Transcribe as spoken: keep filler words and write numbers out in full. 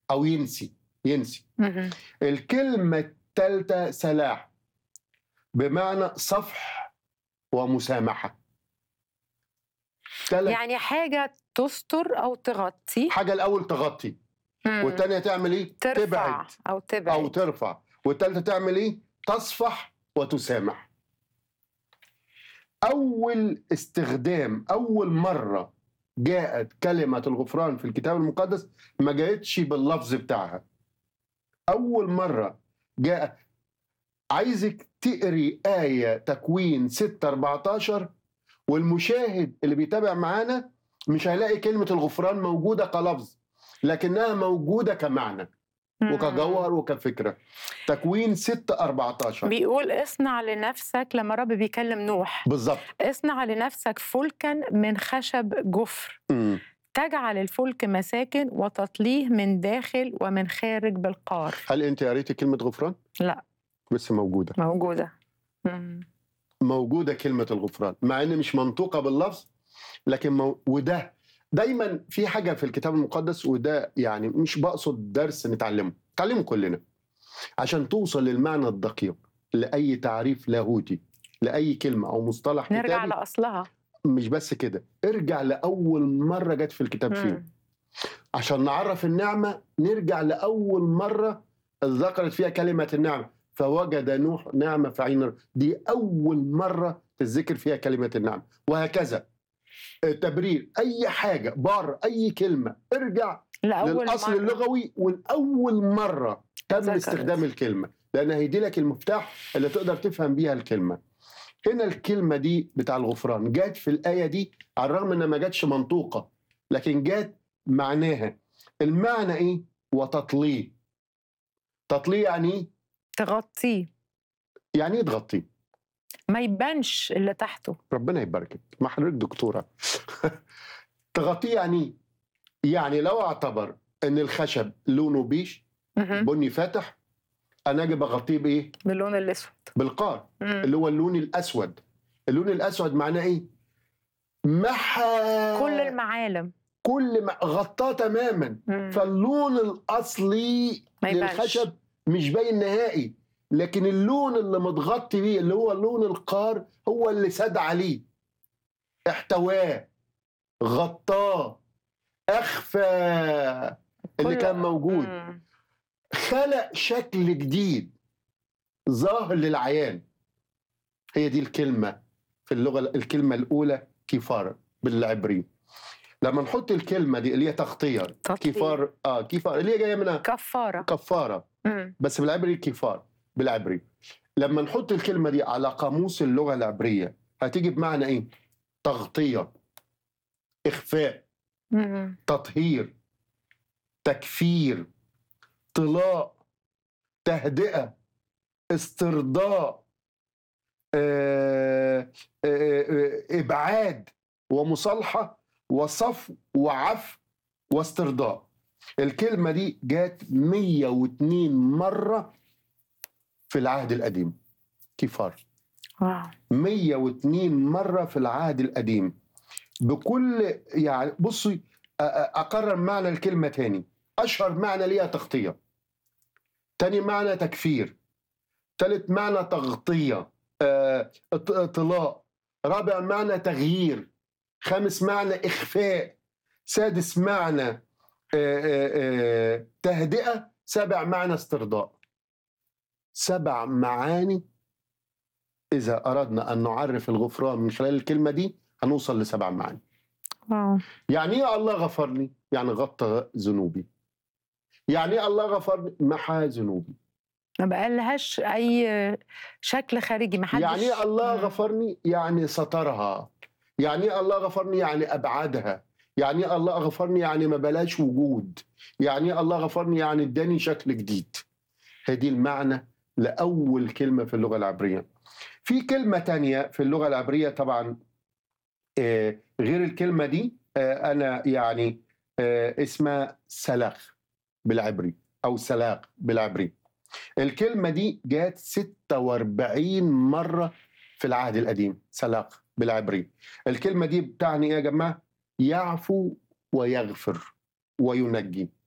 أو ينسي ينسي مهم. الكلمة الثالثة سلاح، بمعنى صفح ومسامحة. تلت يعني حاجة تستر أو تغطي. حاجة الأول تغطي، مم. والتانية تعمل إيه؟ ترفع تبعد أو تبعد أو ترفع، والتالتة تعمل إيه؟ تصفح وتسامح. أول استخدام، أول مرة جاءت كلمة الغفران في الكتاب المقدس ما جاءتش باللفظ بتاعها. أول مرة جاء، عايزك تقري آية تكوين ستة أربعتاشر، والمشاهد اللي بيتابع معانا مش هيلاقي كلمة الغفران موجودة كلفظ، لكنها موجودة كمعنى مم. وكجوهر وكفكرة. تكوين ستة أربعتاشر بيقول اصنع لنفسك، لما رب بيكلم نوح، بالظبط. اصنع لنفسك فلكا من خشب جفر، مم. تجعل الفلك مساكن وتطليه من داخل ومن خارج بالقار. هل أنت قريتي كلمة غفران؟ لا، بس موجودة موجودة. مم. موجودة كلمة الغفران، مع إن مش منطوقة باللفظ، لكن مو... وده دايما في حاجة في الكتاب المقدس، وده يعني مش بقصد درس نتعلمه، نتعلمه كلنا عشان توصل للمعنى الدقيق لأي تعريف لاهوتي لأي كلمة أو مصطلح نرجع كتابي. لأصلها. مش بس كده، ارجع لأول مرة جت في الكتاب فيه. مم. عشان نعرف النعمة نرجع لأول مرة ذكرت فيها كلمة النعمة، فوجد نوح نعمة في عين الرب. دي أول مرة تذكر فيها كلمة النعمة، وهكذا تبرير أي حاجة، بار أي كلمة، ارجع لأول للأصل مرة اللغوي والأول مرة تم ذكرت. استخدام الكلمة، لأن هيدي لك المفتاح اللي تقدر تفهم بيها الكلمة. هنا الكلمة دي بتاع الغفران جات في الآية دي، على الرغم إنها ما جاتش منطوقة، لكن جات معناها. المعنى إيه؟ وتطليه. تطليه يعني إيه؟ تغطيه، يعني إيه تغطيه؟ ما يبانش اللي تحته. ربنا يباركك، ما حضرتك دكتورة. تغطيه يعني إيه؟ يعني لو اعتبر إن الخشب لونه بيش مهم. بني فاتح، أنا أجي بغطيه بإيه؟ باللون الأسود. بالقار، مم. اللي هو اللون الأسود. اللون الأسود معناه إيه؟ محى كل المعالم. كل ما غطاه تماما. مم. فاللون الأصلي ما يبانش. للخشب مش باين نهائي، لكن اللون اللي متغطي بيه اللي هو لون القار هو اللي ساد عليه، احتواه، غطاه، أخفى اللي كل- كان موجود، مم. خلق شكل جديد ظاهر للعيان. هي دي الكلمة في اللغة، الكلمة الأولى كفار بالعبري. لما نحط الكلمة دي اللي هي تغطية، تطليه. كفار اه كفار اللي هي جاية منها كفارة. كفارة، مم. بس بالعبري كفار بالعبري. لما نحط الكلمة دي على قاموس اللغة العبرية هتيجي بمعنى ايه؟ تغطية، إخفاء، مم. تطهير، تكفير، طلاء، تهدئة، استرضاء، آه، آه، آه، إبعاد ومصالحة وصفو وعفو واسترضاء. الكلمة دي جات مية واتنين مرة في العهد القديم، كفار. واو. مية واتنين مرة في العهد القديم بكل، يعني بصي، أ- أ- أقرر معنى الكلمة تاني. أشهر معنى ليها تغطية، تاني معنى تكفير، ثالث معنى تغطية، آه، اط- اطلاء، رابع معنى تغيير، خامس معنى إخفاء، سادس معنى آه، آه، آه، تهدئة، سابع معنى استرضاء. سبع معاني. إذا أردنا أن نعرف الغفران من خلال الكلمة دي هنوصل لسبع معاني. واو. يعني إيه الله غفرني؟ يعني غطى ذنوبي. يعني إيه الله غفرني؟ محى ذنوبي. ما بقالهاش أي شكل خارجي، ما حدش. يعني إيه الله مم. غفرني؟ يعني سترها. يعني إيه الله غفرني؟ يعني أبعدها. يعني إيه الله غفرني؟ يعني ما بلاش وجود. يعني إيه الله غفرني؟ يعني اداني شكل جديد. هذه المعنى لأول كلمة في اللغة العبرية. في كلمة تانية في اللغة العبرية طبعا آه، غير الكلمة دي، آه، أنا يعني آه، اسمها سلاخ بالعبري أو سلاق بالعبري. الكلمة دي جات ستة وأربعين مرة في العهد القديم، سلاق بالعبري. الكلمة دي بتعني إيه يا جماعة؟ يعفو ويغفر وينجي.